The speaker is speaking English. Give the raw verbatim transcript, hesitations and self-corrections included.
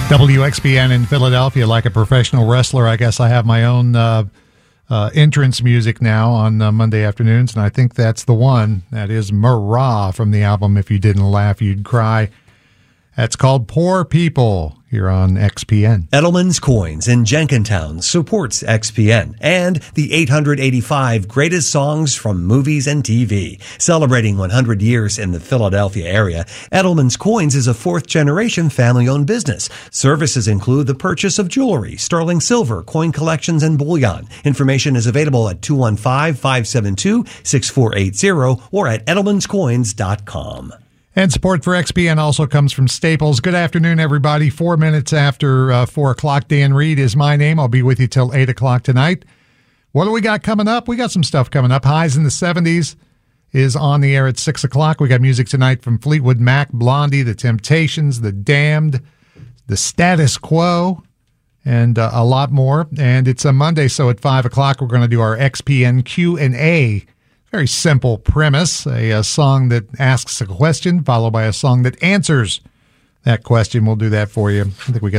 W X B N in Philadelphia. Like a professional wrestler, I guess I have my own uh, uh, entrance music now on uh, Monday afternoons, and I think that's the one. That is Marah from the album If You Didn't Laugh, You'd Cry. That's called Poor People here on X P N. Edelman's Coins in Jenkintown supports X P N and the eight hundred eighty-five greatest songs from movies and T V. Celebrating one hundred years in the Philadelphia area, Edelman's Coins is a fourth-generation family-owned business. Services include the purchase of jewelry, sterling silver, coin collections, and bullion. Information is available at two one five, five seven two, six four eight zero or at edelmans coins dot com. And support for X P N also comes from Staples. Good afternoon, everybody. Four minutes after uh, four o'clock, Dan Reed is my name. I'll be with you till eight o'clock tonight. What do we got coming up? We got some stuff coming up. Highs in the seventies is on the air at six o'clock. We got music tonight from Fleetwood Mac, Blondie, The Temptations, The Damned, The Status Quo, and uh, a lot more. And it's a Monday, so at five o'clock, we're going to do our X P N Q and A. Very simple premise, a, a song that asks a question followed by a song that answers that question. We'll do that for you. I think we got